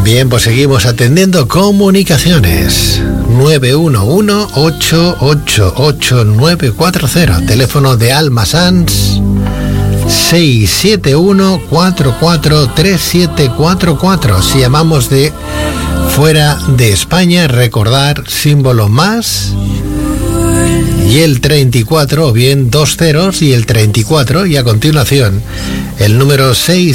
Bien, pues seguimos atendiendo comunicaciones. 911-888-940. Teléfono de Alma Sans. 671-443744. Si llamamos de fuera de España, recordar símbolo más y el 34, o bien 2 ceros y el 34, y a continuación el número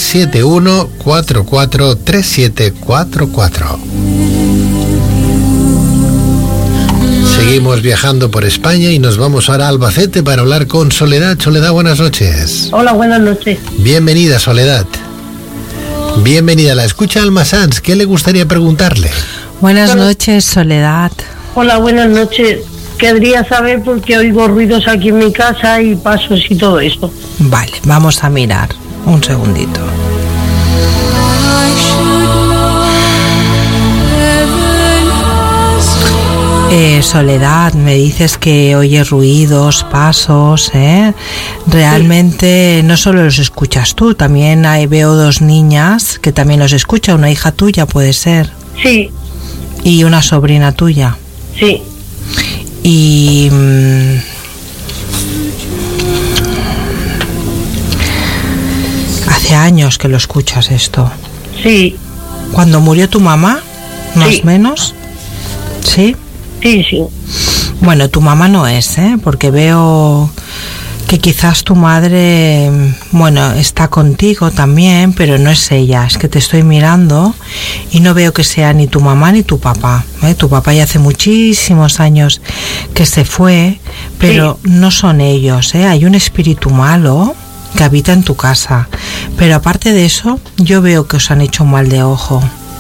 671-443744. Seguimos viajando por España y nos vamos ahora a Albacete para hablar con Soledad. Soledad, buenas noches. Hola, buenas noches. Bienvenida, Soledad. Bienvenida. La escucha Alma Sans. ¿Qué le gustaría preguntarle? Buenas noches, Soledad. Hola, buenas noches. Querría saber por qué oigo ruidos aquí en mi casa y pasos y todo eso. Vale, vamos a mirar. Un segundito. Soledad, me dices que oyes ruidos, pasos, ¿eh? Realmente sí. No solo los escuchas tú, también veo 2 niñas que también los escuchan. Una hija tuya puede ser. Sí. Y una sobrina tuya. Sí. Y hace años que lo escuchas esto. Sí. ¿Cuando murió tu mamá? Más o menos. ¿Sí? Sí, sí. Bueno, tu mamá no es, porque veo que quizás tu madre, bueno, está contigo también, pero no es ella. Es que te estoy mirando y no veo que sea ni tu mamá ni tu papá. Tu papá ya hace muchísimos años que se fue, pero sí. No son ellos. Hay un espíritu malo que habita en tu casa. Pero aparte de eso, yo veo que os han hecho un mal de ojo.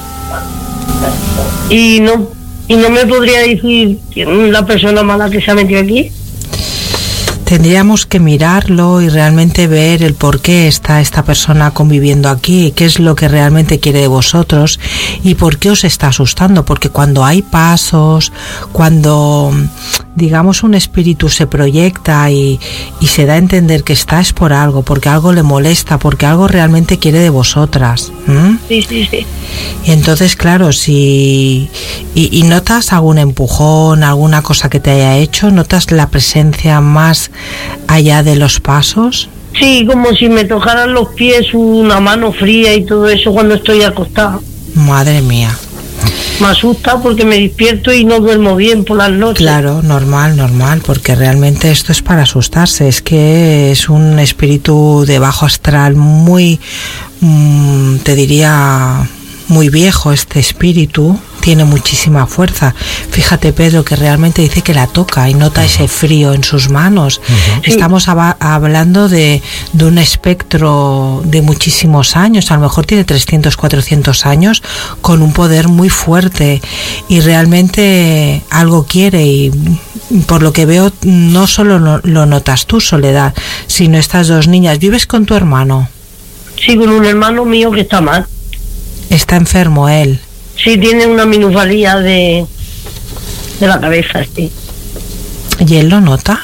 Y no me podría decir la persona mala que se ha metido aquí. Tendríamos que mirarlo y realmente ver el por qué está esta persona conviviendo aquí, qué es lo que realmente quiere de vosotros y por qué os está asustando, porque cuando hay pasos, cuando digamos un espíritu se proyecta y se da a entender que está es por algo, porque algo le molesta, porque algo realmente quiere de vosotras. Sí. Y entonces, claro, si y notas algún empujón, alguna cosa que te haya hecho, notas la presencia más allá de los pasos. Sí, como si me tocaran los pies, una mano fría y todo eso cuando estoy acostada. Madre mía. Me asusta porque me despierto y no duermo bien por las noches. Claro, normal, porque realmente esto es para asustarse. Es que es un espíritu de bajo astral muy, te diría, muy viejo. Este espíritu tiene muchísima fuerza. Fíjate, Pedro, que realmente dice que la toca y nota ese frío en sus manos. Sí. Estamos hablando de un espectro de muchísimos años, a lo mejor tiene 300, 400 años, con un poder muy fuerte y realmente algo quiere y por lo que veo no solo lo notas tú, Soledad, sino estas 2 niñas. ¿Vives con tu hermano? Sí, con un hermano mío que está mal. ¿Está enfermo él? Sí, tiene una minusvalía de la cabeza, sí. ¿Y él lo nota?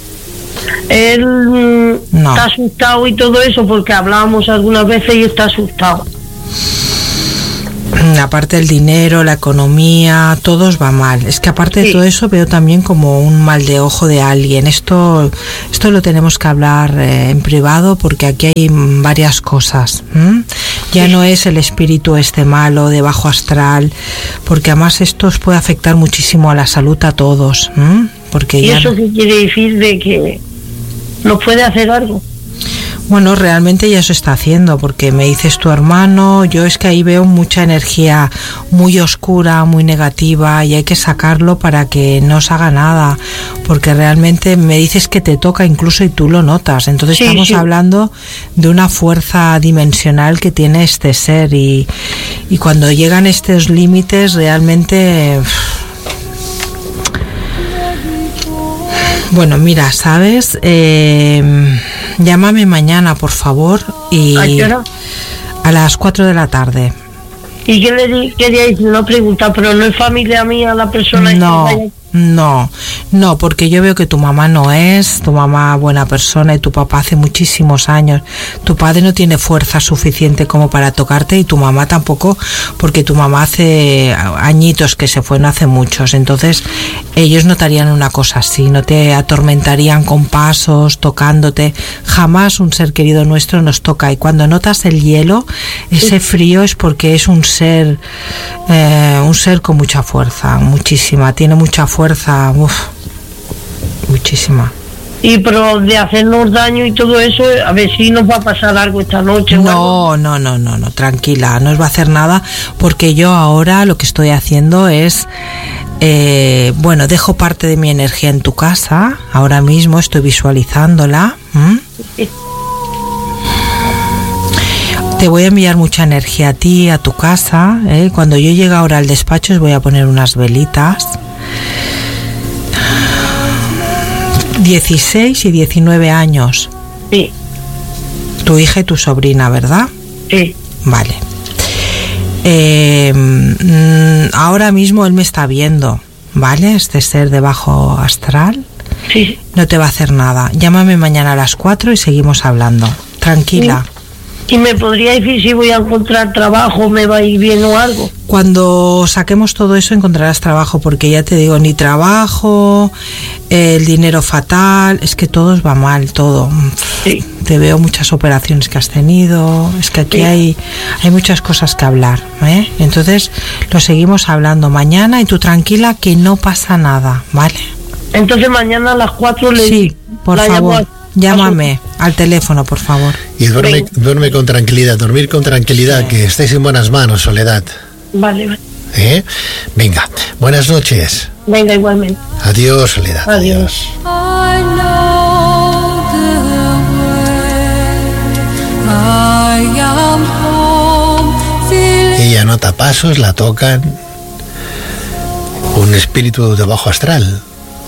Él no. Está asustado y todo eso porque hablábamos algunas veces y está asustado. Aparte del dinero, la economía, todo os va mal. Es que aparte de todo eso veo también como un mal de ojo de alguien. Esto lo tenemos que hablar en privado porque aquí hay varias cosas. Ya no es el espíritu este malo de bajo astral, porque además esto os puede afectar muchísimo a la salud a todos. Porque ¿y eso qué quiere decir de que nos puede hacer algo? Bueno, realmente ya se está haciendo, porque me dices tu hermano, yo es que ahí veo mucha energía muy oscura, muy negativa, y hay que sacarlo para que no os haga nada, porque realmente me dices que te toca incluso y tú lo notas. Entonces sí, estamos hablando de una fuerza dimensional que tiene este ser y cuando llegan estos límites realmente... Bueno, mira, ¿sabes? Llámame mañana, por favor. Y ¿a qué hora? A las 4 de la tarde. ¿Y qué le quería decir? Una pregunta, pero no es familia mía la persona. No, No, porque yo veo que tu mamá no es, tu mamá buena persona y tu papá hace muchísimos años. Tu padre no tiene fuerza suficiente como para tocarte y tu mamá tampoco, porque tu mamá hace añitos que se fue, no hace muchos. Entonces ellos notarían una cosa así, no te atormentarían con pasos, tocándote. Jamás un ser querido nuestro nos toca, y cuando notas el hielo, ese frío es porque es un ser con mucha fuerza, muchísima, tiene mucha fuerza, muchísima. Y pero de hacernos daño y todo eso, a ver si nos va a pasar algo esta noche. No, tranquila, no os va a hacer nada, porque yo ahora lo que estoy haciendo es, dejo parte de mi energía en tu casa, ahora mismo estoy visualizándola. Sí. Te voy a enviar mucha energía a ti, a tu casa. Cuando yo llegue ahora al despacho os voy a poner unas velitas. 16 y 19 años. Sí. Tu hija y tu sobrina, ¿verdad? Sí. Vale. Ahora mismo él me está viendo, ¿vale? Este ser de bajo astral. Sí. No te va a hacer nada. Llámame mañana a las 4 y seguimos hablando. Tranquila. Sí. ¿Y me podría decir si voy a encontrar trabajo, me va a ir bien o algo? Cuando saquemos todo eso encontrarás trabajo, porque ya te digo, ni trabajo, el dinero fatal, es que todo va mal, todo. Sí. Te veo muchas operaciones que has tenido, es que aquí sí. hay muchas cosas que hablar, ¿eh? Entonces lo seguimos hablando mañana y tú tranquila que no pasa nada, ¿vale? Entonces mañana a las 4 le Sí, por favor. Llámame al teléfono, por favor. Y duerme con tranquilidad, dormir con tranquilidad, que estéis en buenas manos, Soledad. Vale. Venga, buenas noches. Venga, igualmente. Adiós, Soledad. Adiós. Ella nota pasos, la tocan. Un espíritu de bajo astral.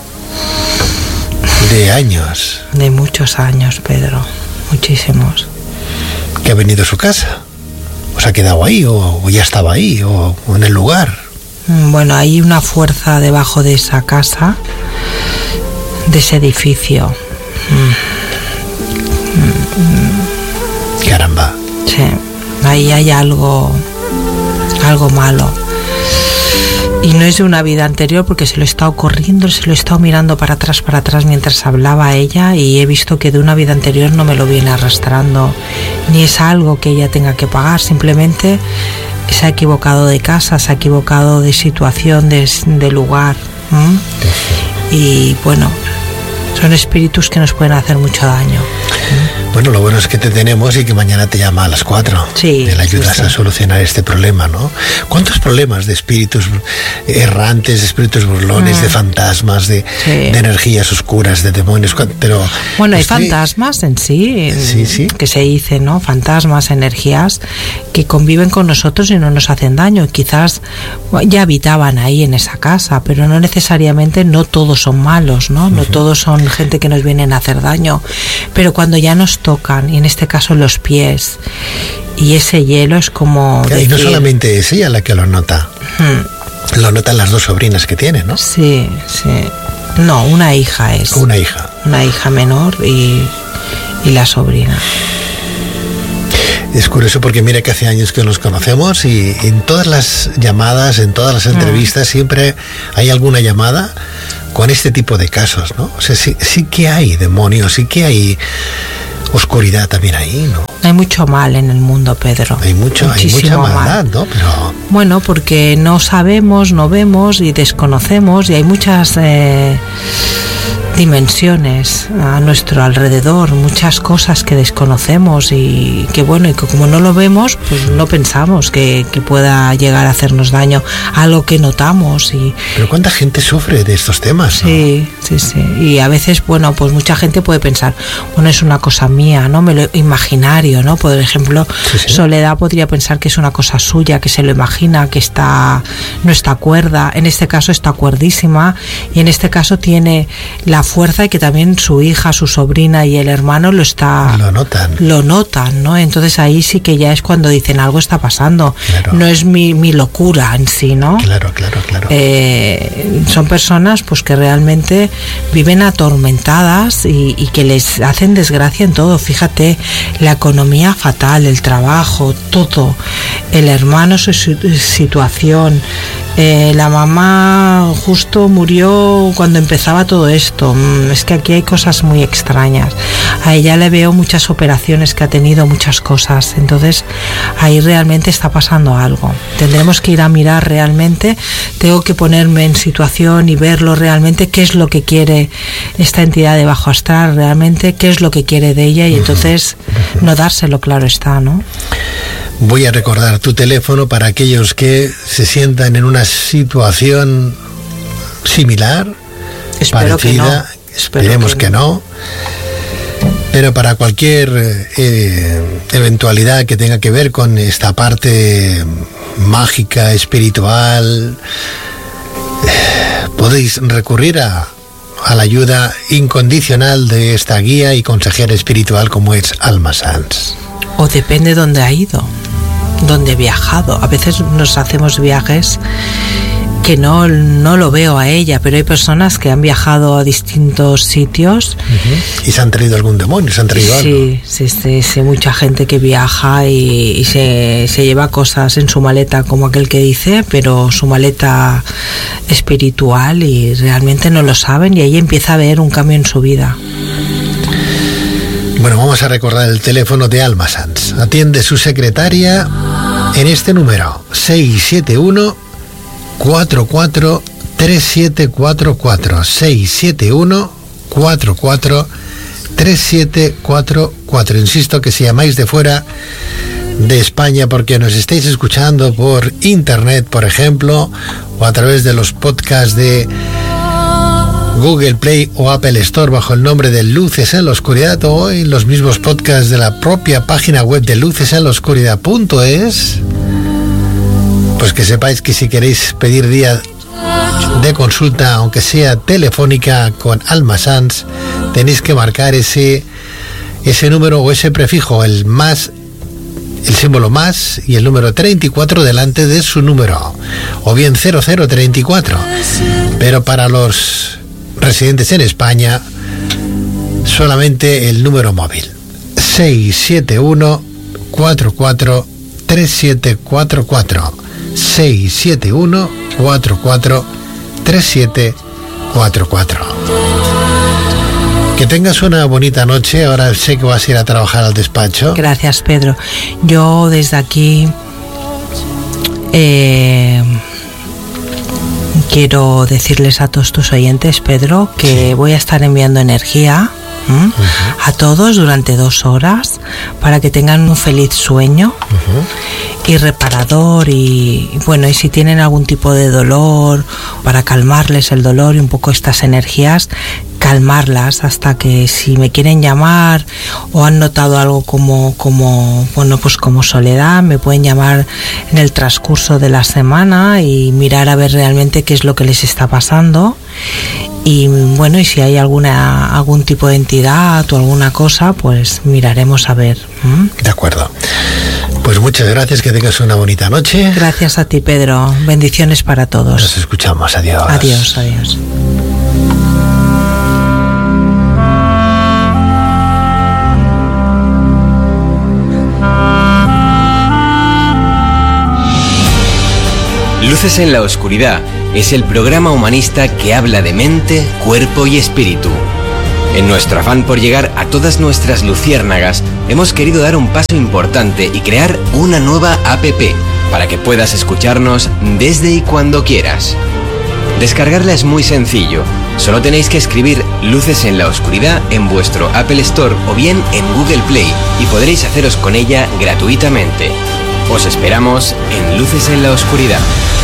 De años. De muchos años, Pedro. Muchísimos. ¿Que ha venido a su casa? ¿O se ha quedado ahí? ¿O ya estaba ahí? ¿O en el lugar? Bueno, hay una fuerza debajo de esa casa, de ese edificio. Caramba. Sí, ahí hay algo malo. Y no es de una vida anterior, porque se lo he estado corriendo, se lo he estado mirando para atrás mientras hablaba ella, y he visto que de una vida anterior no me lo viene arrastrando, ni es algo que ella tenga que pagar, simplemente se ha equivocado de casa, se ha equivocado de situación, de lugar. Y bueno, son espíritus que nos pueden hacer mucho daño. Bueno, lo bueno es que te tenemos y que mañana te llama a las 4. Sí. Te le ayudas a solucionar este problema, ¿no? ¿Cuántos problemas de espíritus errantes, de espíritus burlones, de fantasmas, de energías oscuras, de demonios? Pero bueno, hay fantasmas en sí, que se dice, ¿no? Fantasmas, energías que conviven con nosotros y no nos hacen daño. Quizás ya habitaban ahí en esa casa, pero no necesariamente, no todos son malos, ¿no? No todos son gente que nos vienen a hacer daño. Pero cuando ya nos tocan, y en este caso los pies, y ese hielo es como... Y no solamente es ella la que lo nota, lo notan las dos sobrinas que tiene, ¿no? Sí. No, una hija es. Una hija. Una hija menor y la sobrina. Es curioso porque mira que hace años que nos conocemos y en todas las llamadas, en todas las entrevistas, siempre hay alguna llamada con este tipo de casos, ¿no? O sea, sí que hay demonios, sí que hay oscuridad también ahí, ¿no? Hay mucho mal en el mundo, Pedro. Hay mucha maldad, ¿no? Pero... Bueno, porque no sabemos, no vemos y desconocemos, y hay muchas dimensiones a nuestro alrededor, muchas cosas que desconocemos y que bueno, y que como no lo vemos, pues no pensamos que pueda llegar a hacernos daño, algo que notamos. Pero ¿cuánta gente sufre de estos temas, no? Sí. Y a veces, bueno, pues mucha gente puede pensar, bueno, es una cosa mía, ¿no? Me lo imaginario, ¿no? Por ejemplo, Soledad podría pensar que es una cosa suya, que se lo imagina, que no está cuerda. En este caso está cuerdísima, y en este caso tiene la la fuerza y que también su hija, su sobrina y el hermano lo notan, ¿no? Entonces ahí sí que ya es cuando dicen algo está pasando. Claro. No es mi locura en sí, ¿no? Claro. Son personas pues que realmente viven atormentadas y que les hacen desgracia en todo. Fíjate, la economía fatal, el trabajo, todo, el hermano, su situación, la mamá justo murió cuando empezaba todo esto. Es que aquí hay cosas muy extrañas. A ella le veo muchas operaciones que ha tenido, muchas cosas. Entonces ahí realmente está pasando algo. Tendremos que ir a mirar realmente. Tengo que ponerme en situación y verlo realmente, qué es lo que quiere esta entidad de bajo astral realmente, qué es lo que quiere de ella, y entonces no dárselo, claro está, ¿no? Voy a recordar tu teléfono para aquellos que se sientan en una situación similar, Espero parecida, que no. esperemos que no. Pero para cualquier eventualidad que tenga que ver con esta parte mágica, espiritual, podéis recurrir a la ayuda incondicional de esta guía y consejera espiritual como es Alma Sanz. O depende dónde ha ido, dónde ha viajado. A veces nos hacemos viajes que no lo veo a ella, pero hay personas que han viajado a distintos sitios. ¿Y se han traído algún demonio? ¿Se han traído algo? Sí, sé mucha gente que viaja y se lleva cosas en su maleta, como aquel que dice, pero su maleta espiritual, y realmente no lo saben, y ahí empieza a haber un cambio en su vida. Bueno, vamos a recordar el teléfono de Alma Sanz. Atiende su secretaria en este número: 671-443744. 671-443744. Insisto que si llamáis de fuera de España porque nos estáis escuchando por internet, por ejemplo, o a través de los podcasts de Google Play o Apple Store bajo el nombre de Luces en la Oscuridad, o en los mismos podcasts de la propia página web de lucesenlaoscuridad.es, pues que sepáis que si queréis pedir día de consulta, aunque sea telefónica, con Alma Sanz, tenéis que marcar ese número o ese prefijo, el símbolo más y el número 34 delante de su número, o bien 0034. Pero para los residentes en España, solamente el número móvil: 671-443744. 671-443744. Que tengas una bonita noche. Ahora sé que vas a ir a trabajar al despacho. Gracias, Pedro. Yo desde aquí quiero decirles a todos tus oyentes, Pedro, que voy a estar enviando energía a todos durante 2 horas para que tengan un feliz sueño y reparador, y bueno, y si tienen algún tipo de dolor, para calmarles el dolor y un poco estas energías, calmarlas, hasta que si me quieren llamar o han notado algo como soledad, me pueden llamar en el transcurso de la semana y mirar a ver realmente qué es lo que les está pasando. Y bueno, y si hay algún tipo de entidad o alguna cosa, pues miraremos a ver. De acuerdo. Pues muchas gracias, que tengas una bonita noche. Gracias a ti, Pedro. Bendiciones para todos. Nos escuchamos. Adiós. Adiós, adiós. Luces en la Oscuridad es el programa humanista que habla de mente, cuerpo y espíritu. En nuestro afán por llegar a todas nuestras luciérnagas, hemos querido dar un paso importante y crear una nueva app para que puedas escucharnos desde y cuando quieras. Descargarla es muy sencillo. Solo tenéis que escribir Luces en la Oscuridad en vuestro Apple Store o bien en Google Play y podréis haceros con ella gratuitamente. Os esperamos en Luces en la Oscuridad.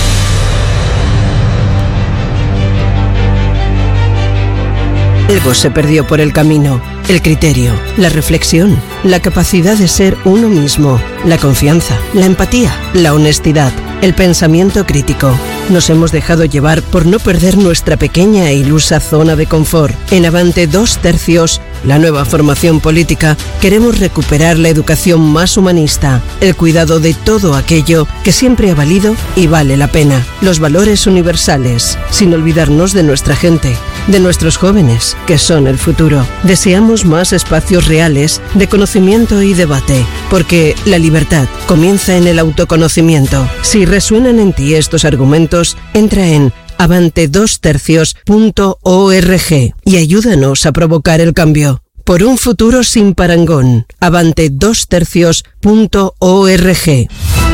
Algo se perdió por el camino: el criterio, la reflexión, la capacidad de ser uno mismo, la confianza, la empatía, la honestidad, el pensamiento crítico. Nos hemos dejado llevar por no perder nuestra pequeña e ilusa zona de confort. En Avante 2 Tercios, la nueva formación política, queremos recuperar la educación más humanista, el cuidado de todo aquello que siempre ha valido y vale la pena, los valores universales, sin olvidarnos de nuestra gente, de nuestros jóvenes, que son el futuro. Deseamos más espacios reales de conocimiento y debate, porque la libertad comienza en el autoconocimiento. Si resuenan en ti estos argumentos, entra en avante2tercios.org y ayúdanos a provocar el cambio. Por un futuro sin parangón. avante2tercios.org.